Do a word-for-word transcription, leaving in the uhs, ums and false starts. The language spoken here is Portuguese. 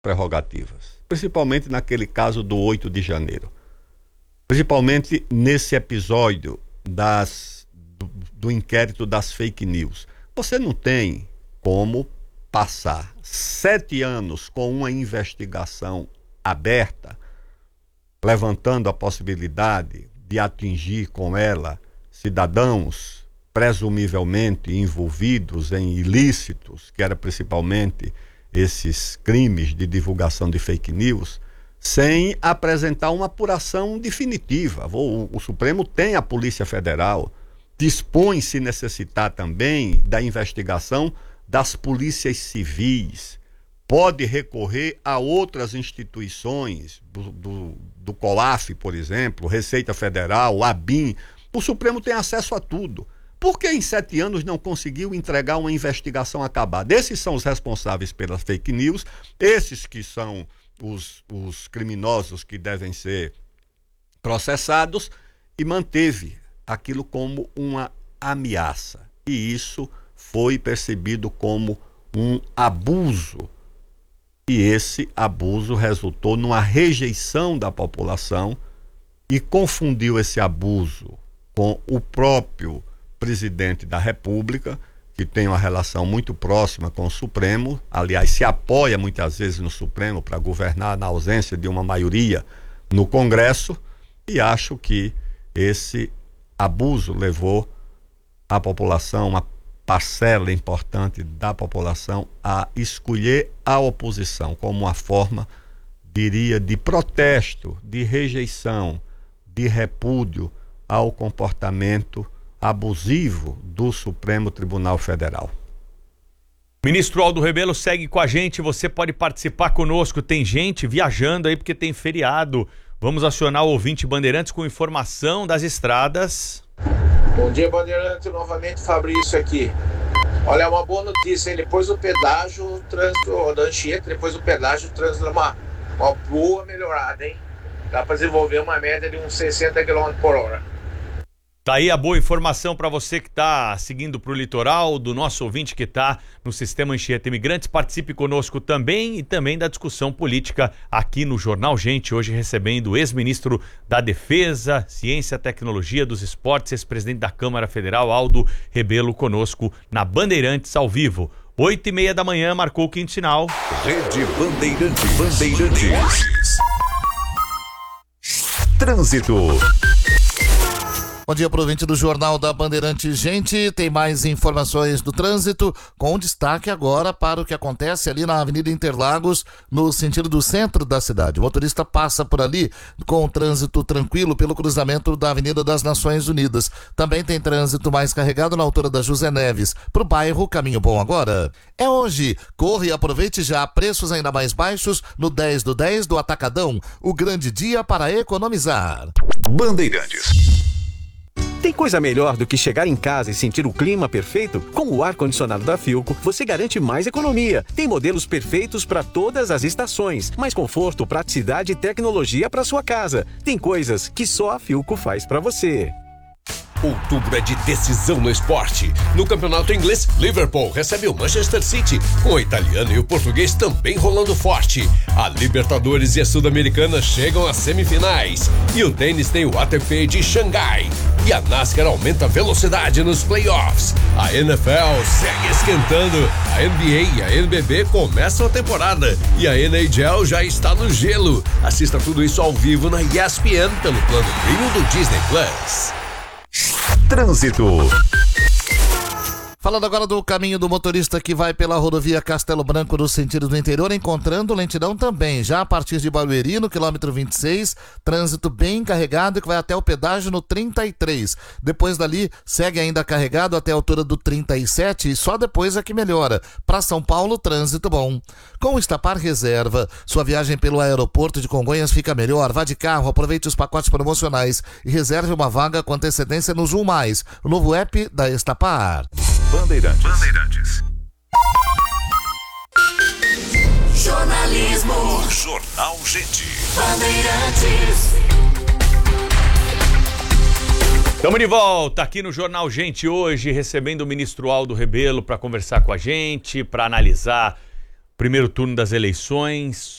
prerrogativas, principalmente naquele caso do oito de janeiro, principalmente nesse episódio das, do, do inquérito das fake news. Você não tem como passar sete anos com uma investigação aberta, levantando a possibilidade de atingir com ela cidadãos presumivelmente envolvidos em ilícitos, que era principalmente esses crimes de divulgação de fake news, sem apresentar uma apuração definitiva. O, o Supremo tem a Polícia Federal, dispõe, se necessitar também, da investigação das polícias civis, pode recorrer a outras instituições, do, do, do COAF, por exemplo, Receita Federal, A B I M. O Supremo tem acesso a tudo. Por que em sete anos não conseguiu entregar uma investigação acabada? Esses são os responsáveis pelas fake news, esses que são os, os criminosos que devem ser processados, e manteve aquilo como uma ameaça. E isso foi percebido como um abuso. E esse abuso resultou numa rejeição da população e confundiu esse abuso com o próprio presidente da República, que tem uma relação muito próxima com o Supremo, aliás, se apoia muitas vezes no Supremo para governar na ausência de uma maioria no Congresso, e acho que esse abuso levou a população, uma parcela importante da população, a escolher a oposição como uma forma, diria, de protesto, de rejeição, de repúdio ao comportamento abusivo do Supremo Tribunal Federal. Ministro Aldo Rebelo segue com a gente, você pode participar conosco, tem gente viajando aí porque tem feriado. Vamos acionar o ouvinte Bandeirantes com informação das estradas. Bom dia, Bandeirantes, novamente Fabrício aqui. Olha, uma boa notícia, hein? Depois do pedágio, o trânsito da Anchieta, depois do pedágio, o trânsito dá uma, uma boa melhorada, hein? Dá para desenvolver uma média de uns sessenta quilômetros por hora. Tá aí a boa informação para você que está seguindo para o litoral, do nosso ouvinte que está no Sistema Anchieta Imigrantes. Participe conosco também e também da discussão política aqui no Jornal Gente, hoje recebendo o ex-ministro da Defesa, Ciência, Tecnologia, dos Esportes, ex-presidente da Câmara Federal, Aldo Rebelo, conosco na Bandeirantes ao vivo. Oito e meia da manhã, marcou o quinto sinal. Rede Bandeirantes. Bandeirantes. Trânsito. Bom dia, ouvinte do Jornal da Bandeirantes. Gente, tem mais informações do trânsito, com destaque agora para o que acontece ali na Avenida Interlagos, no sentido do centro da cidade. O motorista passa por ali com o trânsito tranquilo pelo cruzamento da Avenida das Nações Unidas. Também tem trânsito mais carregado na altura da José Neves, para o bairro Caminho Bom Agora. É hoje. Corre e aproveite já preços ainda mais baixos no dez do dez do Atacadão. O grande dia para economizar. Bandeirantes. Tem coisa melhor do que chegar em casa e sentir o clima perfeito? Com o ar-condicionado da Philco, você garante mais economia. Tem modelos perfeitos para todas as estações, mais conforto, praticidade e tecnologia para sua casa. Tem coisas que só a Philco faz para você. Outubro é de decisão no esporte. No campeonato inglês, Liverpool recebe o Manchester City, com o italiano e o português também rolando forte. A Libertadores e a Sul-Americana chegam às semifinais. E o tênis tem o A T P de Xangai. E a NASCAR aumenta a velocidade nos playoffs. A N F L segue esquentando. A N B A e a N B B começam a temporada. E a N H L já está no gelo. Assista tudo isso ao vivo na E S P N pelo plano Premium do Disney Plus. Trânsito. Falando agora do caminho do motorista que vai pela rodovia Castelo Branco no sentido do interior, encontrando lentidão também, já a partir de Barueri, no quilômetro vinte e seis, trânsito bem carregado que vai até o pedágio no trinta e três. Depois dali, segue ainda carregado até a altura do trinta e sete e só depois é que melhora. Para São Paulo, trânsito bom. Com o Estapar Reserva, sua viagem pelo aeroporto de Congonhas fica melhor. Vá de carro, aproveite os pacotes promocionais e reserve uma vaga com antecedência no Zoom Mais, o novo app da Estapar. Bandeirantes. Bandeirantes. Jornalismo. Jornal Gente. Bandeirantes. Estamos de volta aqui no Jornal Gente hoje, recebendo o ministro Aldo Rebelo para conversar com a gente, para analisar primeiro turno das eleições.